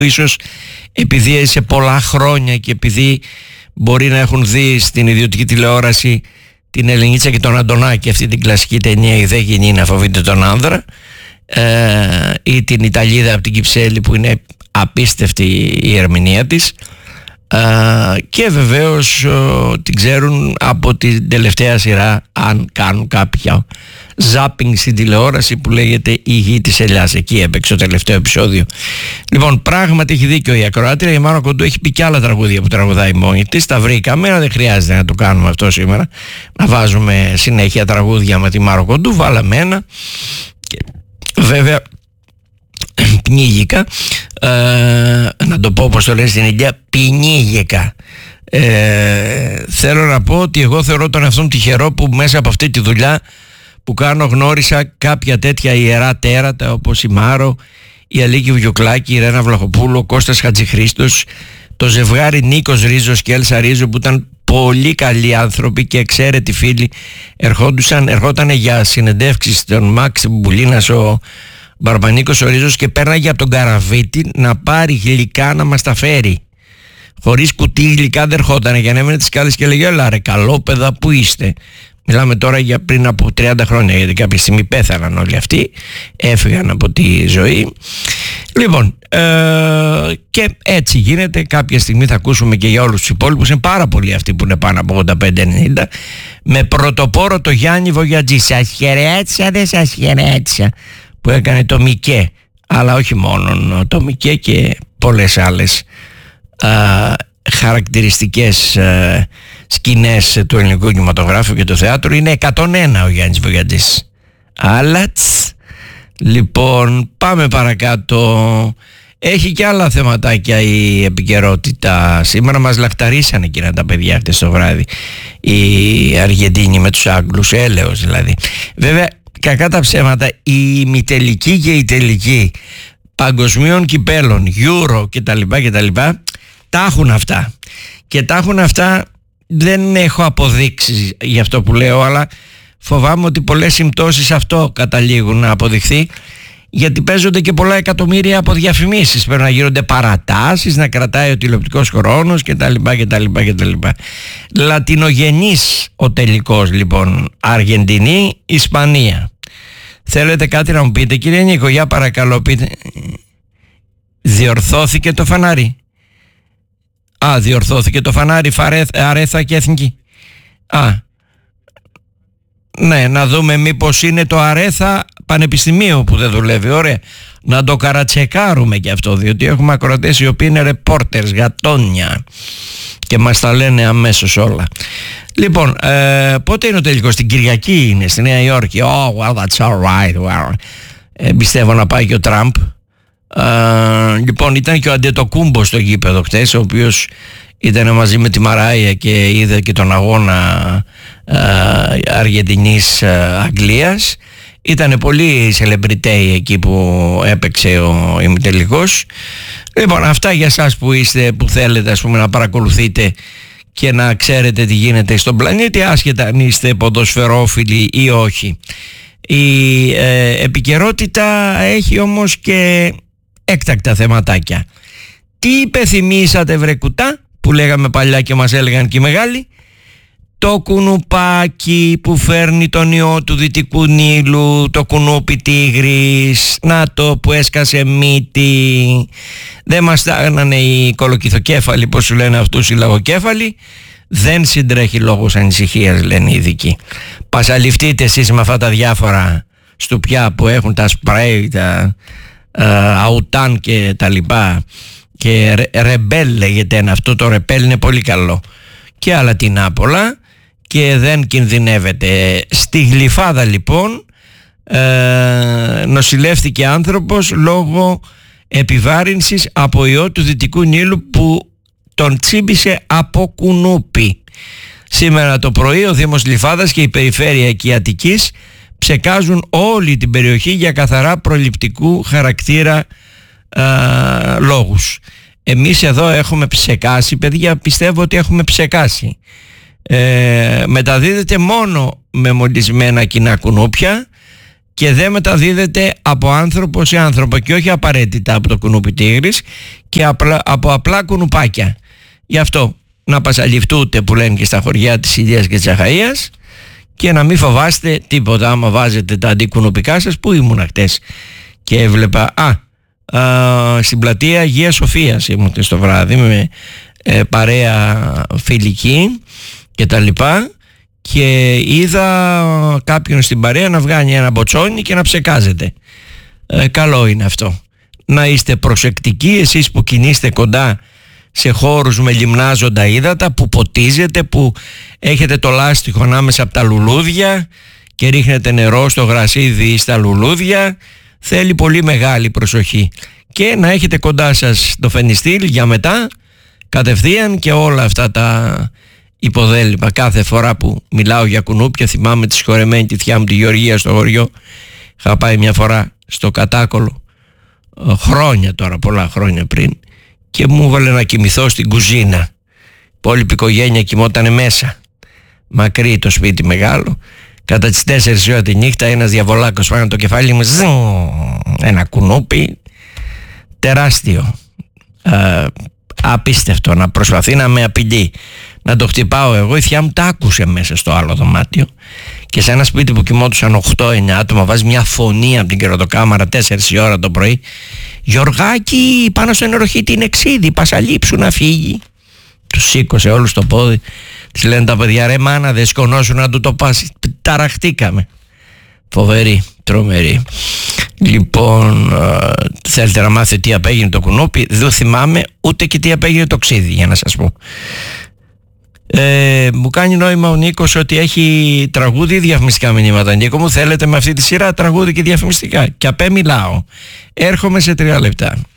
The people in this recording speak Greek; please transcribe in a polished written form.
ίσως επειδή είσαι πολλά χρόνια και επειδή μπορεί να έχουν δει στην ιδιωτική τηλεόραση την Ελενίτσα και τον Αντωνάκη, αυτή την κλασική ταινία «Η δε γυνή να φοβείται τον άνδρα», ή την Ιταλίδα από την Κυψέλη που είναι απίστευτη η ερμηνεία της, και βεβαίως την ξέρουν από την τελευταία σειρά, αν κάνουν κάποια ζάπινγκ στην τηλεόραση, που λέγεται «Η γη της ελιάς». Εκεί έπαιξε το τελευταίο επεισόδιο. Λοιπόν, πράγματι έχει δίκιο η ακροάτρια. Η Μάρο Κοντού έχει πει και άλλα τραγούδια που τραγουδάει μόνη της. Τα βρήκαμε, δεν χρειάζεται να το κάνουμε αυτό σήμερα, να βάζουμε συνέχεια τραγούδια με τη Μάρο Κοντού. Βάλαμε ένα και βέβαια πνίγηκα, να το πω όπως το λένε στην Ινδία, πνίγηκα. Θέλω να πω ότι εγώ θεωρώ τον εαυτό μου τυχερό που μέσα από αυτή τη δουλειά που κάνω γνώρισα κάποια τέτοια ιερά τέρατα όπως η Μάρο, η Αλίκη Βιουκλάκη, η Ρένα Βλαχοπούλου, ο Κώστας Χατζηχρήστος, το ζευγάρι Νίκος Ρίζος και Έλσα Ρίζο, που ήταν πολύ καλοί άνθρωποι και εξαίρετοι φίλοι. Ερχόταν για συνεντεύξεις στον Μαξ Μπουλίνας ο Μπαρμπανίκος ο Ρίζος και πέρναγε από τον Καραβίτη να πάρει γλυκά να μας τα φέρει. Χωρίς κουτί γλυκά δεν ερχόταν, για να έμενε τις κάλες και λέγε «Έλα ρε καλόπαιδα, πού είστε?» Μιλάμε τώρα για πριν από 30 χρόνια, γιατί κάποια στιγμή πέθαναν όλοι αυτοί, έφυγαν από τη ζωή. Λοιπόν, και έτσι γίνεται. Κάποια στιγμή θα ακούσουμε και για όλους τους υπόλοιπους. Είναι πάρα πολλοί αυτοί που είναι πάνω από 85-90. Με πρωτοπόρο το Γιάννη Βογιατζή. Σας χαιρέτησα, δεν σας χαιρέτησα, που έκανε το Μικέ. Αλλά όχι μόνο το Μικέ, και πολλές άλλες χαρακτηριστικές σκηνές του ελληνικού κινηματογράφου και του θεάτρου. Είναι 101 ο Γιάννης Βογιατζής. Άλλατς. Λοιπόν, πάμε παρακάτω. Έχει και άλλα θεματάκια η επικαιρότητα. Σήμερα μας λαχταρίσανε εκείνα τα παιδιά χτες το βράδυ, οι Αργεντίνοι με τους Άγγλους, έλεος δηλαδή. Βέβαια, κακά τα ψέματα, η ημιτελική και η τελική παγκοσμίων κυπέλων, Euro κτλ. Τα έχουν αυτά. Και τα έχουν αυτά, δεν έχω αποδείξεις για αυτό που λέω, αλλά φοβάμαι ότι πολλές συμπτώσεις αυτό καταλήγουν να αποδειχθεί, γιατί παίζονται και πολλά εκατομμύρια από διαφημίσεις. Πρέπει να γίνονται παρατάσεις, να κρατάει ο τηλεοπτικός χρόνος κτλ. Λατινογενής ο τελικός λοιπόν, Αργεντινή, Ισπανία. Θέλετε κάτι να μου πείτε, κύριε Νίκο? Για παρακαλώ πείτε. Διορθώθηκε το φανάρι? Διορθώθηκε το φανάρι, Αρέθα και Εθνική. Ναι, να δούμε μήπως είναι το Αρέθα Πανεπιστημίου που δεν δουλεύει. Ωραία. Να το καρατσεκάρουμε και αυτό, διότι έχουμε ακροατές οι οποίοι είναι reporters, γατόνια, και μας τα λένε αμέσως όλα. Λοιπόν, πότε είναι ο τελικός? Την Κυριακή είναι, στη Νέα Υόρκη. Oh, well, that's all right. Well, πιστεύω να πάει και ο Τραμπ. Λοιπόν, ήταν και ο Αντετοκούμπο στο γήπεδο χτες, ο οποίος ήταν μαζί με τη Μαράια και είδε και τον αγώνα Αργεντινής Αγγλίας. Ήτανε πολύ σελεμπριτέι εκεί που έπαιξε ο ημιτελικός. Λοιπόν, αυτά για εσάς που είστε, που θέλετε ας πούμε να παρακολουθείτε και να ξέρετε τι γίνεται στον πλανήτη, άσχετα αν είστε ποδοσφαιρόφιλοι ή όχι. Η επικαιρότητα έχει όμως και έκτακτα θεματάκια. Τι υπεθυμίσατε βρε κουτά, που λέγαμε παλιά και μας έλεγαν και οι μεγάλοι? Το κουνουπάκι που φέρνει τον ιό του Δυτικού Νείλου, το κουνούπι τίγρης, να το που έσκασε μύτη. Δεν μας τάγνανε οι κολοκυθοκέφαλοι, πως σου λένε αυτούς οι λαγοκέφαλοι. Δεν συντρέχει λόγος ανησυχίας, λένε οι ειδικοί. Πασαλιφτείτε εσείς με αυτά τα διάφορα στουπιά που έχουν τα σπρέι, τα αουτάν και τα λοιπά, και ρεμπέλ λέγεται ένα, αυτό το ρεμπέλ είναι πολύ καλό, και άλλα την πολλά, και δεν κινδυνεύεται. Στη Γλυφάδα λοιπόν νοσηλεύτηκε άνθρωπος λόγω επιβάρυνσης από ιό του Δυτικού Νείλου που τον τσίμπησε από κουνούπι. Σήμερα το πρωί ο Δήμος Γλυφάδας και η περιφέρεια εκεί Αττικής ψεκάζουν όλη την περιοχή για καθαρά προληπτικού χαρακτήρα λόγους. Εμείς εδώ έχουμε ψεκάσει, παιδιά, πιστεύω ότι έχουμε ψεκάσει. Μεταδίδεται μόνο με μολυσμένα κοινά κουνούπια και δεν μεταδίδεται από άνθρωπο σε άνθρωπο και όχι απαραίτητα από το κουνούπι τίγρης και από απλά κουνουπάκια. Γι' αυτό να πασαλιφτούτε που λένε και στα χωριά της Ηλίας και της Αχαΐας και να μην φοβάστε τίποτα άμα βάζετε τα αντικουνουπικά σας. Που ήμουνα χτες και έβλεπα στην πλατεία Αγίας Σοφίας ήμουν στο βράδυ με παρέα φιλική και τα λοιπά και είδα κάποιον στην παρέα να βγάνει ένα μποτσόνι και να ψεκάζεται. Καλό είναι αυτό. Να είστε προσεκτικοί εσείς που κινείστε κοντά σε χώρους με λιμνάζοντα ύδατα, που ποτίζετε, που έχετε το λάστιχο ανάμεσα από τα λουλούδια και ρίχνετε νερό στο γρασίδι ή στα λουλούδια. Θέλει πολύ μεγάλη προσοχή και να έχετε κοντά σας το φενιστήλ για μετά κατευθείαν και όλα αυτά τα υποδέλυπα. Κάθε φορά που μιλάω για κουνούπια θυμάμαι τη συγχωρεμένη τη θιά μου τη Γεωργία στο χωριό. Είχα πάει μια φορά στο Κατάκολο χρόνια τώρα, πολλά χρόνια πριν, και μου έβαλε να κοιμηθώ στην κουζίνα. Η υπόλοιπη οικογένεια κοιμότανε μέσα, μακρύ το σπίτι μεγάλο. Κατά τις 4 ώρα τη νύχτα ένας διαβολάκος πάνω το κεφάλι μου, ένα κουνούπι τεράστιο, απίστευτο, να προσπαθεί να με απειλεί, να το χτυπάω εγώ. Η θεία μου τα άκουσε μέσα στο άλλο δωμάτιο και σε ένα σπίτι που κοιμόντουσαν 8-9 άτομα βάζει μια φωνή από την κεροτοκάμαρα 4 ώρα το πρωί: «Γιωργάκη, πάνω στο νεροχύτη είναι ξύδι, πασαλείψου να φύγει». Τους σήκωσε όλους το πόδι. Της λένε τα παιδιά: «Ρε μάνα, δεν σκονώσουν να του το πάσει». Ταραχτήκαμε. Φοβερή, τρομερή. Λοιπόν, θέλετε να μάθετε τι απέγινε το κουνούπι? Δεν θυμάμαι ούτε και τι απέγινε το ξύδι, για να σας πω. Μου κάνει νόημα ο Νίκος ότι έχει τραγούδι ή διαφημιστικά μηνύματα. Νίκο μου, θέλετε με αυτή τη σειρά τραγούδι και διαφημιστικά? Και απέ μιλάω. Έρχομαι σε 3 λεπτά.